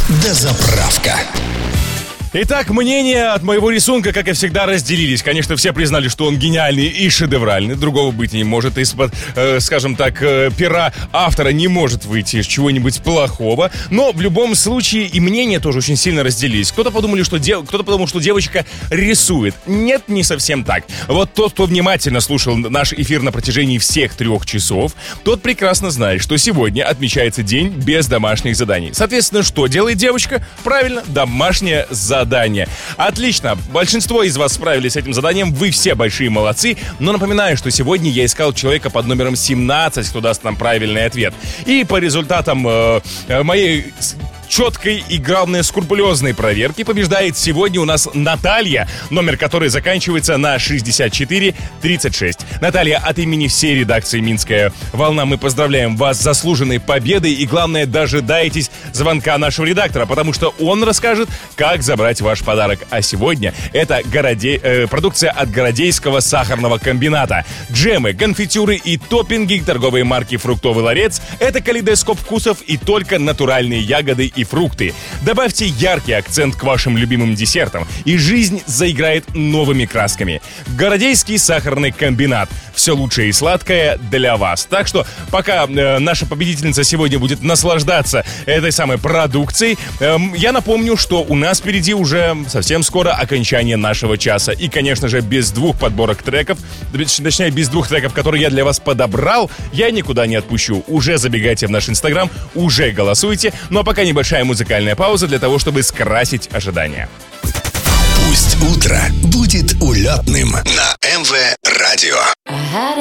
Дозаправка. Итак, мнения от моего рисунка, как и всегда, разделились. Конечно, все признали, что он гениальный и шедевральный. Другого быть не может. Из-под, скажем так, пера автора не может выйти чего-нибудь плохого. Но в любом случае и мнения тоже очень сильно разделились. Кто-то подумал, что девочка рисует. Нет, не совсем так. Вот тот, кто внимательно слушал наш эфир на протяжении всех 3 часов, тот прекрасно знает, что сегодня отмечается день без домашних заданий. Соответственно, что делает девочка? Правильно, домашнее задание. Отлично, большинство из вас справились с этим заданием, вы все большие молодцы, но напоминаю, что сегодня я искал человека под номером 17, кто даст нам правильный ответ. И по результатам моей четкой и, главное, скрупулезной проверки побеждает сегодня у нас Наталья, номер которой заканчивается на 6436. Наталья, от имени всей редакции «Минская волна» мы поздравляем вас с заслуженной победой и, главное, дожидайтесь звонка нашего редактора, потому что он расскажет, как забрать ваш подарок. А сегодня это продукция от Городейского сахарного комбината. Джемы, конфитюры и топпинги торговой марки «Фруктовый ларец» — это калейдоскоп вкусов и только натуральные ягоды и фрукты. Добавьте яркий акцент к вашим любимым десертам, и жизнь заиграет новыми красками. Городейский сахарный комбинат. Все лучшее и сладкое для вас. Так что, пока наша победительница сегодня будет наслаждаться этой самой продукцией, я напомню, что у нас впереди уже совсем скоро окончание нашего часа. И, конечно же, без 2 подборок треков, точнее, без 2 треков, которые я для вас подобрал, я никуда не отпущу. Уже забегайте в наш Инстаграм, уже голосуйте. Ну а пока небольшая музыкальная пауза для того, чтобы скрасить ожидания. Пусть утро будет улетным на МВ Радио.